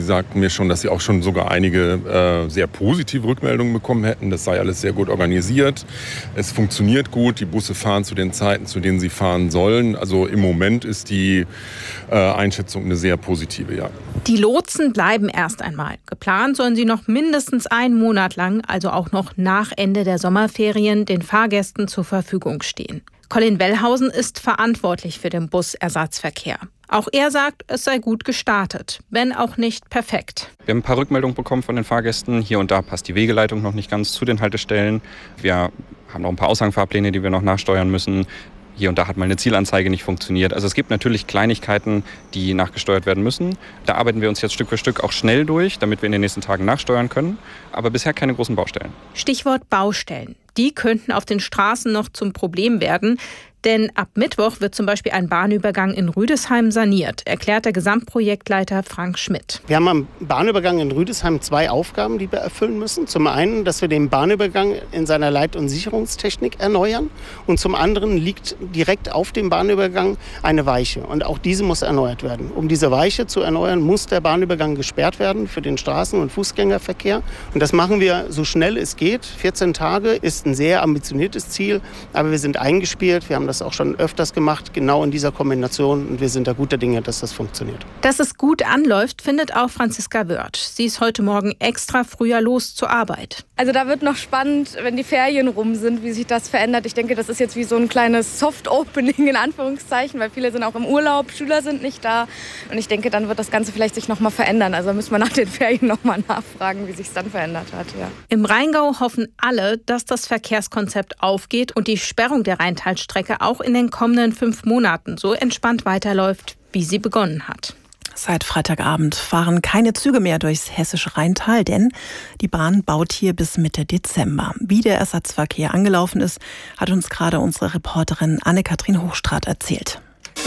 sagten mir schon, dass sie auch schon sogar einige sehr positive Rückmeldungen bekommen hätten. Das sei alles sehr gut organisiert. Es funktioniert gut. Die Busse fahren zu den Zeiten, zu denen sie fahren sollen. Also im Moment ist die Einschätzung eine sehr positive, ja. Die Lotsen bleiben erst einmal. Geplant sollen sie noch mindestens einen Monat lang, also auch noch nach Ende der Sommerferien, den Fahrgästen zur Verfügung stehen. Colin Wellhausen ist verantwortlich für den Busersatzverkehr. Auch er sagt, es sei gut gestartet, wenn auch nicht perfekt. Wir haben ein paar Rückmeldungen bekommen von den Fahrgästen. Hier und da passt die Wegeleitung noch nicht ganz zu den Haltestellen. Wir haben noch ein paar Aushangfahrpläne, die wir noch nachsteuern müssen. Hier und da hat mal eine Zielanzeige nicht funktioniert. Also es gibt natürlich Kleinigkeiten, die nachgesteuert werden müssen. Da arbeiten wir uns jetzt Stück für Stück auch schnell durch, damit wir in den nächsten Tagen nachsteuern können. Aber bisher keine großen Baustellen. Stichwort Baustellen. Die könnten auf den Straßen noch zum Problem werden. Denn ab Mittwoch wird zum Beispiel ein Bahnübergang in Rüdesheim saniert, erklärt der Gesamtprojektleiter Frank Schmidt. Wir haben am Bahnübergang in Rüdesheim 2 Aufgaben, die wir erfüllen müssen. Zum einen, dass wir den Bahnübergang in seiner Leit- und Sicherungstechnik erneuern. Und zum anderen liegt direkt auf dem Bahnübergang eine Weiche. Und auch diese muss erneuert werden. Um diese Weiche zu erneuern, muss der Bahnübergang gesperrt werden für den Straßen- und Fußgängerverkehr. Und das machen wir so schnell es geht. 14 Tage ist ein sehr ambitioniertes Ziel. Aber wir sind eingespielt. Wir haben das auch schon öfters gemacht, genau in dieser Kombination. Und wir sind da guter Dinge, dass das funktioniert. Dass es gut anläuft, findet auch Franziska Wörth. Sie ist heute Morgen extra früher los zur Arbeit. Also da wird noch spannend, wenn die Ferien rum sind, wie sich das verändert. Ich denke, das ist jetzt wie so ein kleines Soft-Opening in Anführungszeichen, weil viele sind auch im Urlaub, Schüler sind nicht da. Und ich denke, dann wird das Ganze vielleicht sich noch mal verändern. Also müssen wir nach den Ferien noch mal nachfragen, wie sich es dann verändert hat. Ja. Im Rheingau hoffen alle, dass das Verkehrskonzept aufgeht und die Sperrung der Rheintalstrecke auch in den kommenden 5 Monaten so entspannt weiterläuft, wie sie begonnen hat. Seit Freitagabend fahren keine Züge mehr durchs hessische Rheintal, denn die Bahn baut hier bis Mitte Dezember. Wie der Ersatzverkehr angelaufen ist, hat uns gerade unsere Reporterin Anne-Kathrin Hochstraat erzählt.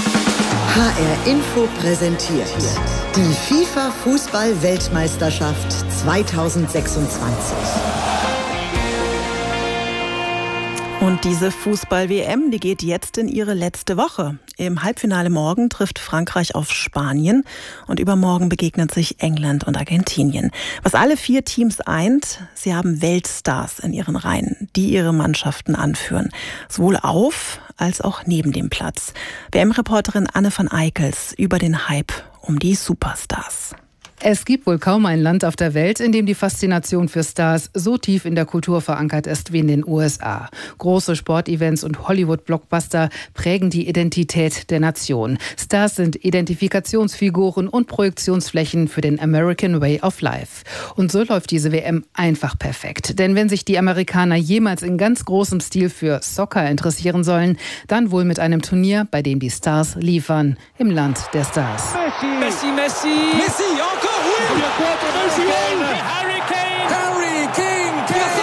HR Info präsentiert die FIFA-Fußball-Weltmeisterschaft 2026. Und diese Fußball-WM, die geht jetzt in ihre letzte Woche. Im Halbfinale morgen trifft Frankreich auf Spanien und übermorgen begegnen sich England und Argentinien. Was alle 4 Teams eint, sie haben Weltstars in ihren Reihen, die ihre Mannschaften anführen. Sowohl auf als auch neben dem Platz. WM-Reporterin Anne van Eickels über den Hype um die Superstars. Es gibt wohl kaum ein Land auf der Welt, in dem die Faszination für Stars so tief in der Kultur verankert ist wie in den USA. Große Sportevents und Hollywood-Blockbuster prägen die Identität der Nation. Stars sind Identifikationsfiguren und Projektionsflächen für den American Way of Life. Und so läuft diese WM einfach perfekt. Denn wenn sich die Amerikaner jemals in ganz großem Stil für Soccer interessieren sollen, dann wohl mit einem Turnier, bei dem die Stars liefern, im Land der Stars. Messi, encore, oui! Harry Kane!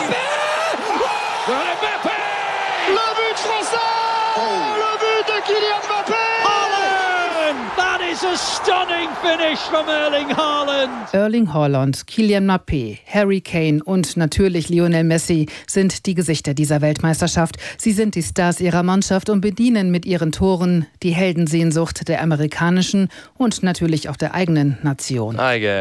Mbappé! Le but français! Le but de Kylian Mbappé! Haaland! That is a stunning finish from Erling Haaland! Erling Haaland, Kylian Mbappé, Harry Kane und natürlich Lionel Messi sind die Gesichter dieser Weltmeisterschaft. Sie sind die Stars ihrer Mannschaft und bedienen mit ihren Toren die Heldensehnsucht der amerikanischen und natürlich auch der eigenen Nation.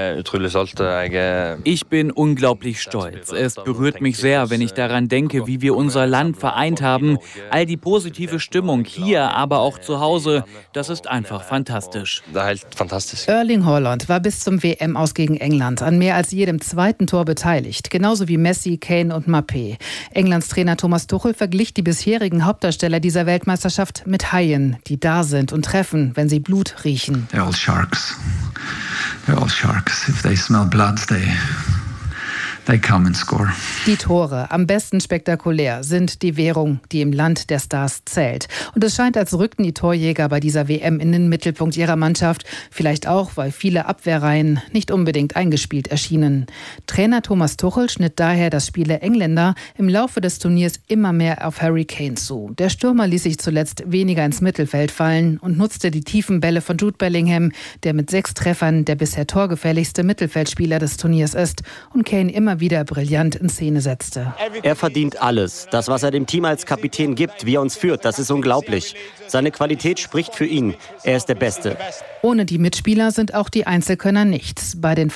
Ich bin unglaublich stolz. Es berührt mich sehr, wenn ich daran denke, wie wir unser Land vereint haben. All die positive Stimmung hier, aber auch zu Hause, das ist einfach fantastisch. Erling Haaland war bis zum WM-Aus gegen England an mehr als jedem zweiten Tor beteiligt, genauso wie Messi, Kane und Mbappé. Englands Trainer Thomas Tuchel verglich die bisherigen Hauptdarsteller dieser Weltmeisterschaft mit Haien, die da sind und treffen, wenn sie Blut riechen. They're all sharks. If they smell blood, they come and score. Die Tore, am besten spektakulär, sind die Währung, die im Land der Stars zählt. Und es scheint, als rückten die Torjäger bei dieser WM in den Mittelpunkt ihrer Mannschaft. Vielleicht auch, weil viele Abwehrreihen nicht unbedingt eingespielt erschienen. Trainer Thomas Tuchel schnitt daher das Spiel der Engländer im Laufe des Turniers immer mehr auf Harry Kane zu. Der Stürmer ließ sich zuletzt weniger ins Mittelfeld fallen und nutzte die tiefen Bälle von Jude Bellingham, der mit 6 Treffern der bisher torgefährlichste Mittelfeldspieler des Turniers ist und Kane immer wieder brillant in Szene setzte. Er verdient alles. Das, was er dem Team als Kapitän gibt, wie er uns führt, das ist unglaublich. Seine Qualität spricht für ihn. Er ist der Beste. Ohne die Mitspieler sind auch die Einzelkönner nichts. Bei den